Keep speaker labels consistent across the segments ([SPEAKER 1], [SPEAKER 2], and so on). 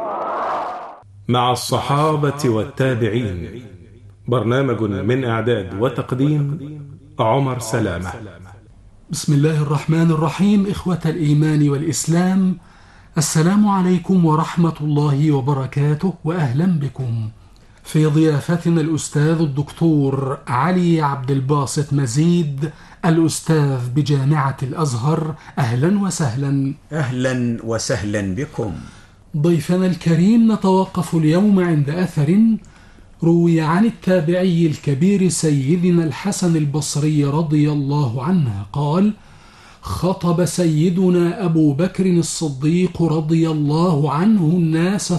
[SPEAKER 1] مع الصحابة والتابعين، برنامج من إعداد وتقديم عمر سلامة.
[SPEAKER 2] بسم الله الرحمن الرحيم. إخوة الإيمان والإسلام، السلام عليكم ورحمة الله وبركاته، وأهلا بكم في ضيافتنا الأستاذ الدكتور علي عبد الباسط مزيد، الأستاذ بجامعة الأزهر. أهلا وسهلا.
[SPEAKER 3] أهلا وسهلا بكم.
[SPEAKER 2] ضيفنا الكريم، نتوقف اليوم عند أثر روي عن التابعي الكبير سيدنا الحسن البصري رضي الله عنه قال: خطب سيدنا أبو بكر الصديق رضي الله عنه الناس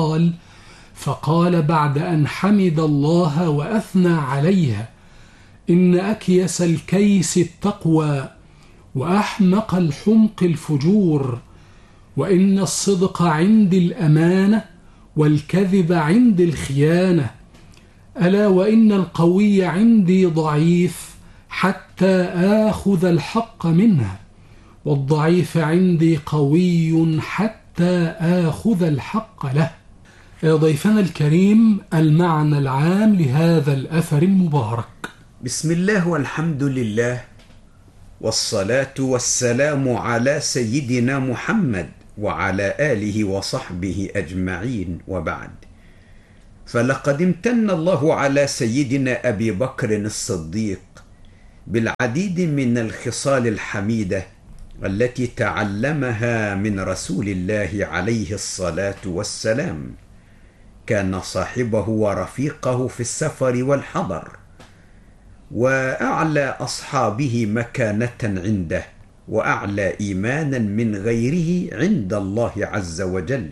[SPEAKER 2] فقال بعد أن حمد الله وأثنى عليها: إن أكيس الكيس التقوى، وأحمق الحمق الفجور، وإن الصدق عندي الأمانة، والكذب عندي الخيانة، ألا وإن القوي عندي ضعيف حتى آخذ الحق منه، والضعيف عندي قوي حتى آخذ الحق له. ضيفنا الكريم، المعنى العام لهذا الأثر المبارك.
[SPEAKER 3] بسم الله والحمد لله، والصلاة والسلام على سيدنا محمد وعلى آله وصحبه أجمعين، وبعد. فلقد امتن الله على سيدنا أبي بكر الصديق بالعديد من الخصال الحميدة التي تعلمها من رسول الله عليه الصلاة والسلام. كان صاحبه ورفيقه في السفر والحضر، وأعلى أصحابه مكانة عنده، وأعلى إيمانا من غيره عند الله عز وجل.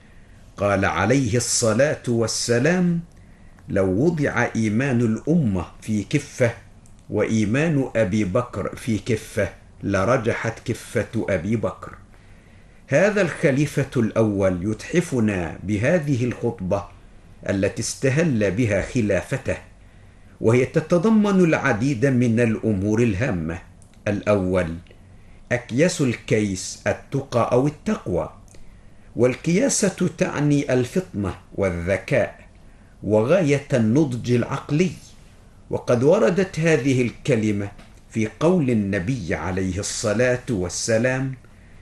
[SPEAKER 3] قال عليه الصلاة والسلام: لو وضع إيمان الأمة في كفة وإيمان أبي بكر في كفة لرجحت كفة أبي بكر. هذا الخليفة الأول يتحفنا بهذه الخطبة التي استهل بها خلافته، وهي تتضمن العديد من الأمور الهامة. الأول: أكياس الكيس التقى أو التقوى، والكياسة تعني الفطنة والذكاء وغاية النضج العقلي، وقد وردت هذه الكلمة في قول النبي عليه الصلاة والسلام: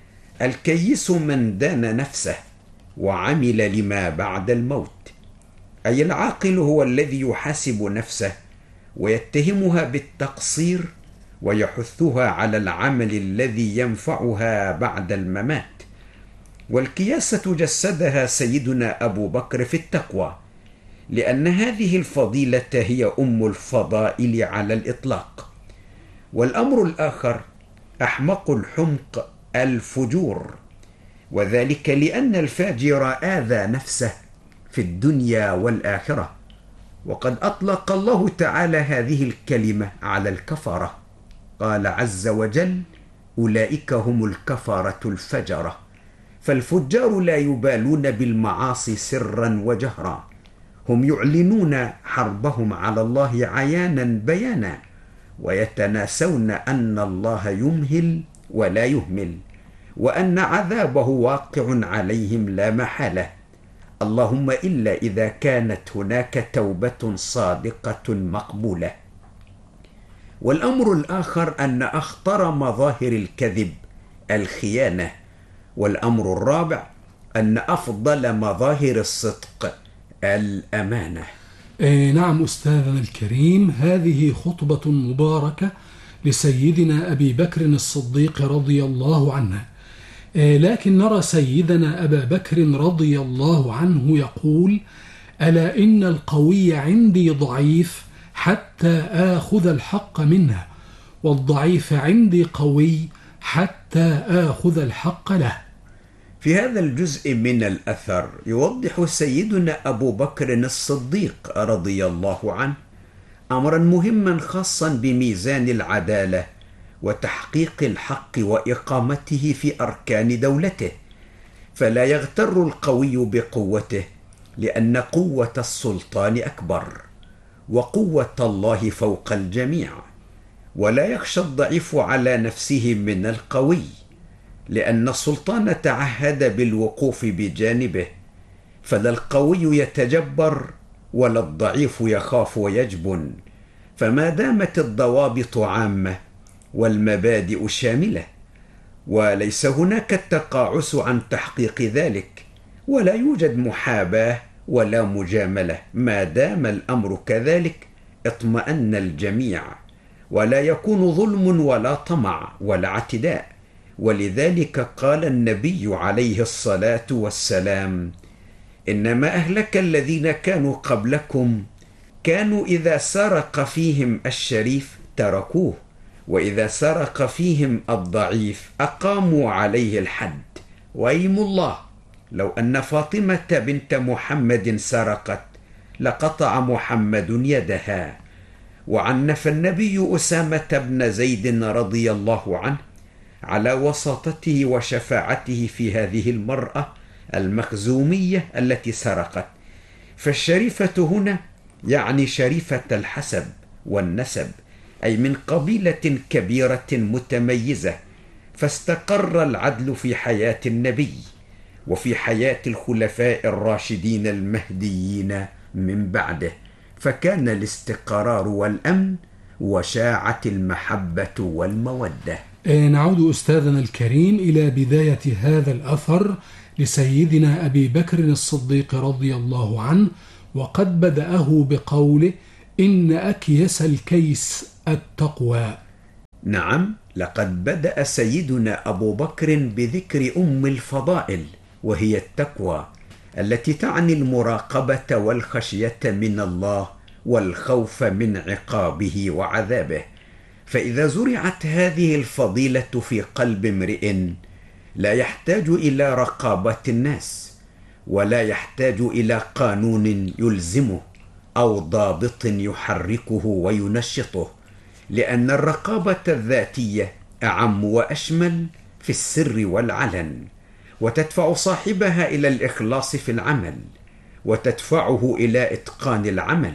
[SPEAKER 3] الكيس من دان نفسه وعمل لما بعد الموت. أي العاقل هو الذي يحاسب نفسه ويتهمها بالتقصير ويحثها على العمل الذي ينفعها بعد الممات. والكياسة جسدها سيدنا أبو بكر في التقوى، لأن هذه الفضيلة هي أم الفضائل على الإطلاق. والأمر الآخر: أحمق الحمق الفجور، وذلك لأن الفاجر آذى نفسه في الدنيا والآخرة. وقد أطلق الله تعالى هذه الكلمة على الكفرة، قال عز وجل: أولئك هم الكفرة الفجرة. فالفجار لا يبالون بالمعاصي سرا وجهرا، هم يعلنون حربهم على الله عيانا بيانا، ويتناسون أن الله يمهل ولا يهمل، وأن عذابه واقع عليهم لا محالة، اللهم إلا إذا كانت هناك توبة صادقة مقبولة. والأمر الآخر أن أخطر مظاهر الكذب الخيانة. والأمر الرابع أن أفضل مظاهر الصدق الأمانة.
[SPEAKER 2] نعم أستاذنا الكريم، هذه خطبة مباركة لسيدنا أبي بكر الصديق رضي الله عنه. لكن نرى سيدنا أبا بكر رضي الله عنه يقول: ألا إن القوي عندي ضعيف حتى آخذ الحق منه، والضعيف عندي قوي حتى آخذ الحق له.
[SPEAKER 3] في هذا الجزء من الأثر يوضح سيدنا أبو بكر الصديق رضي الله عنه أمرا مهما خاصا بميزان العدالة وتحقيق الحق وإقامته في أركان دولته. فلا يغتر القوي بقوته، لأن قوة السلطان أكبر، وقوة الله فوق الجميع. ولا يخشى الضعيف على نفسه من القوي، لأن السلطان تعهد بالوقوف بجانبه، فلا القوي يتجبر ولا الضعيف يخاف ويجبن، فما دامت الضوابط عامة والمبادئ شاملة، وليس هناك التقاعس عن تحقيق ذلك، ولا يوجد محاباة ولا مجاملة، ما دام الأمر كذلك اطمأن الجميع، ولا يكون ظلم ولا طمع ولا اعتداء. ولذلك قال النبي عليه الصلاة والسلام: إنما أهلك الذين كانوا قبلكم كانوا إذا سرق فيهم الشريف تركوه، وإذا سرق فيهم الضعيف أقاموا عليه الحد. وأيم الله لو أن فاطمة بنت محمد سرقت لقطع محمد يدها. وعنف النبي أسامة بن زيد رضي الله عنه على وساطته وشفاعته في هذه المرأة المخزومية التي سرقت. فالشريفة هنا يعني شريفة الحسب والنسب، أي من قبيلة كبيرة متميزة، فاستقر العدل في حياة النبي وفي حياة الخلفاء الراشدين المهديين من بعده، فكان الاستقرار والأمن وشاعت المحبة والمودة.
[SPEAKER 2] نعود أستاذنا الكريم إلى بداية هذا الأثر لسيدنا أبي بكر الصديق رضي الله عنه، وقد بدأه بقوله: إن أكيس الكيس التقوى.
[SPEAKER 3] نعم، لقد بدأ سيدنا أبو بكر بذكر أم الفضائل، وهي التقوى التي تعني المراقبة والخشية من الله والخوف من عقابه وعذابه. فإذا زرعت هذه الفضيلة في قلب امرئ لا يحتاج إلى رقابة الناس، ولا يحتاج إلى قانون يلزمه أو ضابط يحركه وينشطه، لأن الرقابة الذاتية أعم وأشمل في السر والعلن، وتدفع صاحبها إلى الإخلاص في العمل، وتدفعه إلى إتقان العمل.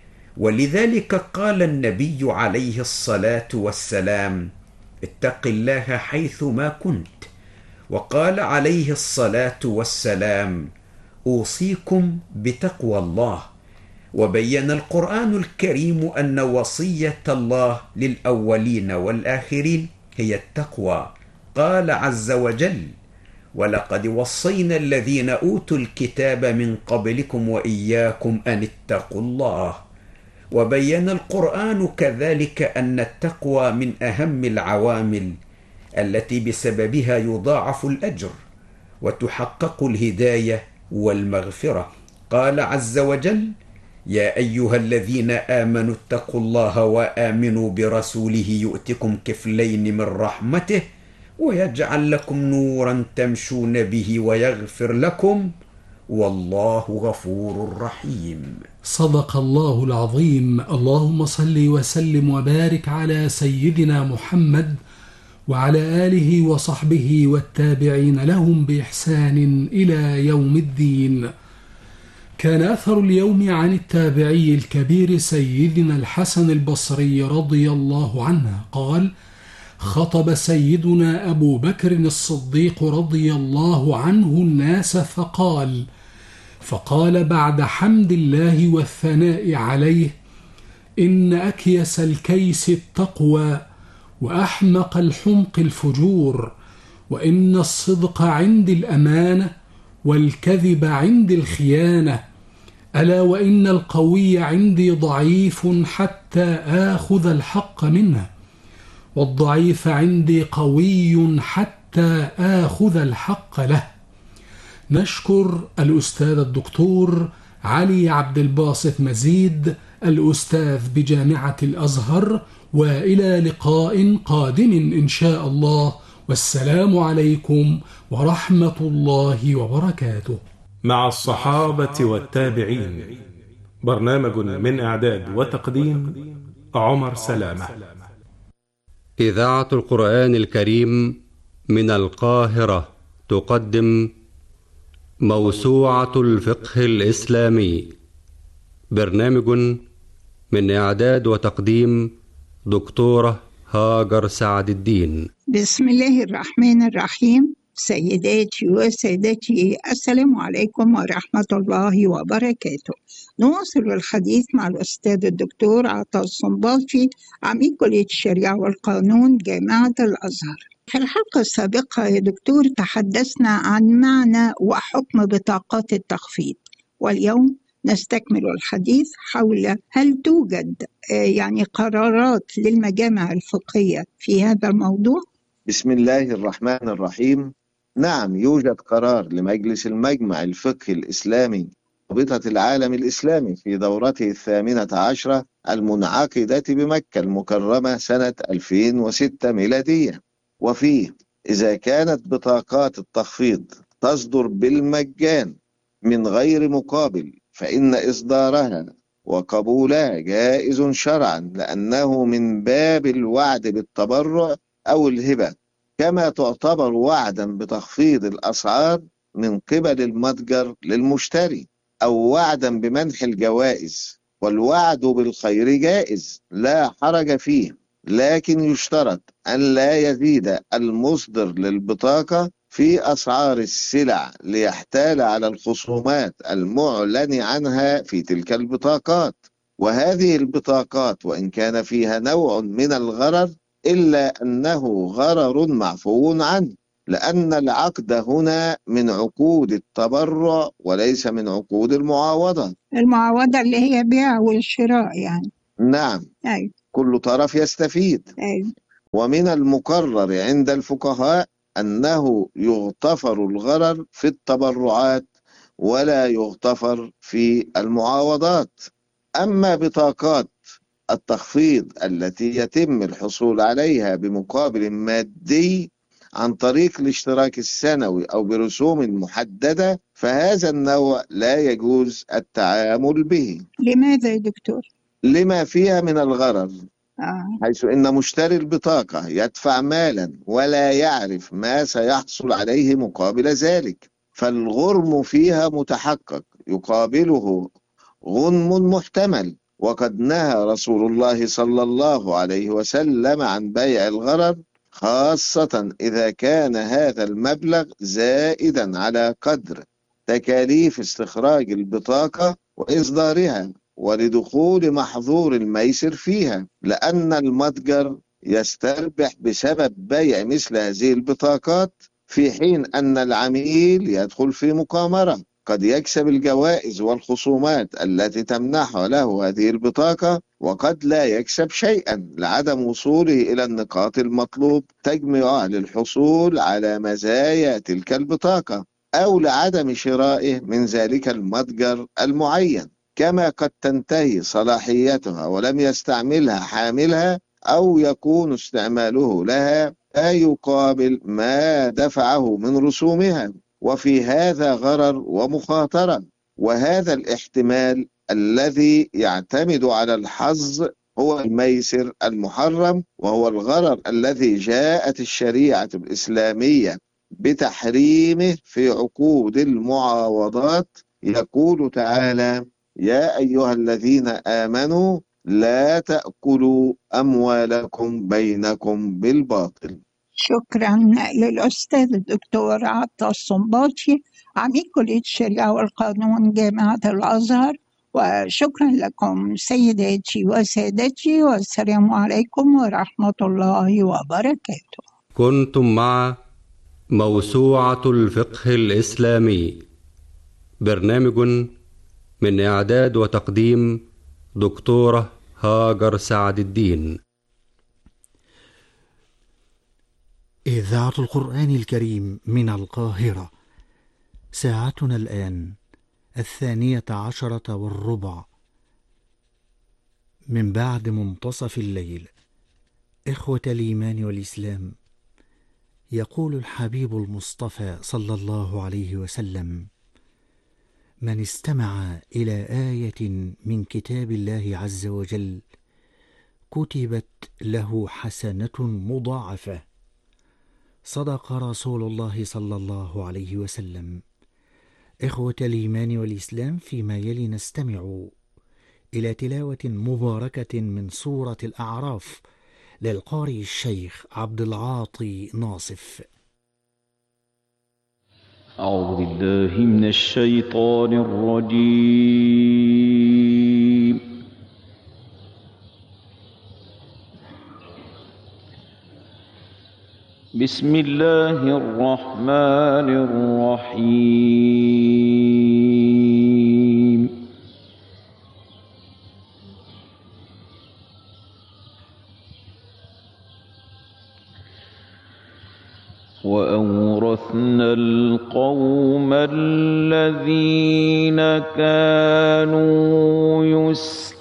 [SPEAKER 3] ولذلك قال النبي عليه الصلاة والسلام: اتق الله حيث ما كنت. وقال عليه الصلاة والسلام: أوصيكم بتقوى الله. وبين القرآن الكريم أن وصية الله للأولين والآخرين هي التقوى. قال عز وجل: ولقد وصينا الذين أوتوا الكتاب من قبلكم وإياكم أن اتقوا الله. وبين القرآن كذلك أن التقوى من أهم العوامل التي بسببها يضاعف الأجر وتحقق الهداية والمغفرة. قال عز وجل: يا أيها الذين آمنوا اتقوا الله وآمنوا برسوله يؤتكم كفلين من رحمته ويجعل لكم نورا تمشون به ويغفر لكم والله غفور رحيم.
[SPEAKER 2] صدق الله العظيم. اللهم صل وسلم وبارك على سيدنا محمد وعلى آله وصحبه والتابعين لهم بإحسان إلى يوم الدين. كان أثر اليوم عن التابعي الكبير سيدنا الحسن البصري رضي الله عنه قال: خطب سيدنا أبو بكر الصديق رضي الله عنه الناس فقال بعد حمد الله والثناء عليه: إن أكيس الكيس التقوى، وأحمق الحمق الفجور، وإن الصدق عندي الأمانة، والكذب عندي الخيانة، ألا وإن القوي عندي ضعيف حتى آخذ الحق منه، والضعيف عندي قوي حتى آخذ الحق له. نشكر الأستاذ الدكتور علي عبد الباسط مزيد الأستاذ بجامعة الأزهر، وإلى لقاء قادم إن شاء الله، والسلام عليكم ورحمة الله وبركاته.
[SPEAKER 1] مع الصحابة والتابعين، برنامج من إعداد وتقديم عمر سلامة.
[SPEAKER 4] إذاعة القرآن الكريم من القاهرة تقدم موسوعة الفقه الإسلامي، برنامج من إعداد وتقديم دكتورة هاجر سعد الدين.
[SPEAKER 5] بسم الله الرحمن الرحيم. سيداتي وسادتي، السلام عليكم ورحمة الله وبركاته. نواصل الحديث مع الأستاذ الدكتور عطا الصنباطي، عميد كلية الشريعة والقانون جامعة الأزهر. في الحلقة السابقة يا دكتور تحدثنا عن معنى وحكم بطاقات التخفيض، واليوم نستكمل الحديث حول هل توجد قرارات للمجامع الفقهية في هذا الموضوع؟
[SPEAKER 6] بسم الله الرحمن الرحيم. نعم، يوجد قرار لمجلس المجمع الفقهي الإسلامي رابطة العالم الإسلامي في دورته 18 المنعقدة بمكة المكرمة سنة 2006 ميلادية، وفيه إذا كانت بطاقات التخفيض تصدر بالمجان من غير مقابل فإن إصدارها وقبولها جائز شرعا، لأنه من باب الوعد بالتبرع أو الهبة، كما تعتبر وعدا بتخفيض الأسعار من قبل المتجر للمشتري، أو وعدا بمنح الجوائز. والوعد بالخير جائز لا حرج فيه، لكن يشترط أن لا يزيد المصدر للبطاقة في أسعار السلع ليحتال على الخصومات المعلن عنها في تلك البطاقات. وهذه البطاقات وإن كان فيها نوع من الغرر إلا أنه غرر معفو عنه، لأن العقد هنا من عقود التبرع وليس من عقود المعاوضة.
[SPEAKER 5] المعاوضة اللي هي بيع والشراء يعني.
[SPEAKER 6] نعم.
[SPEAKER 5] أي.
[SPEAKER 6] كل طرف يستفيد.
[SPEAKER 5] أي.
[SPEAKER 6] ومن المقرر عند الفقهاء أنه يغتفر الغرر في التبرعات ولا يغتفر في المعاوضات. أما بطاقات التخفيض التي يتم الحصول عليها بمقابل مادي عن طريق الاشتراك السنوي أو برسوم محددة، فهذا النوع لا يجوز التعامل به.
[SPEAKER 5] لماذا يا دكتور؟
[SPEAKER 6] لما فيها من الغرر، حيث إن مشتري البطاقة يدفع مالا ولا يعرف ما سيحصل عليه مقابل ذلك، فالغرم فيها متحقق يقابله غنم محتمل. وقد نهى رسول الله صلى الله عليه وسلم عن بيع الغرر، خاصة إذا كان هذا المبلغ زائدا على قدر تكاليف استخراج البطاقة وإصدارها ولدخول محظور الميسر فيها، لأن المتجر يستربح بسبب بيع مثل هذه البطاقات، في حين أن العميل يدخل في مقامرة، قد يكسب الجوائز والخصومات التي تمنح له هذه البطاقة، وقد لا يكسب شيئا لعدم وصوله إلى النقاط المطلوب تجمع للحصول على مزايا تلك البطاقة، أو لعدم شرائه من ذلك المتجر المعين، كما قد تنتهي صلاحيتها ولم يستعملها حاملها، أو يكون استعماله لها لا يقابل ما دفعه من رسومها، وفي هذا غرر ومخاطرة. وهذا الاحتمال الذي يعتمد على الحظ هو الميسر المحرم، وهو الغرر الذي جاءت الشريعة الإسلامية بتحريمه في عقود المعاوضات. يقول تعالى: يا أيها الذين آمنوا لا تأكلوا أموالكم بينكم بالباطل.
[SPEAKER 5] شكرا للأستاذ الدكتور عطا الصنباطي، عميد كلية الشريعة والقانون جامعة الأزهر، وشكرا لكم سيداتي وسادتي، والسلام عليكم ورحمة الله وبركاته.
[SPEAKER 4] كنتم مع موسوعة الفقه الإسلامي، برنامج من إعداد وتقديم دكتورة هاجر سعد الدين.
[SPEAKER 7] إذاعة القرآن الكريم من القاهرة. ساعتنا الآن 12:10 من بعد منتصف الليل. إخوة الإيمان والإسلام، يقول الحبيب المصطفى صلى الله عليه وسلم: من استمع إلى آية من كتاب الله عز وجل كتبت له حسنة مضاعفة. صدق رسول الله صلى الله عليه وسلم. إخوة الإيمان والإسلام، فيما يلي نستمع إلى تلاوة مباركة من سورة الأعراف للقارئ الشيخ عبد العاطي ناصف.
[SPEAKER 8] أعوذ بالله من الشيطان الرجيم. بسم الله الرحمن الرحيم. وأورثنا القوم الذين كانوا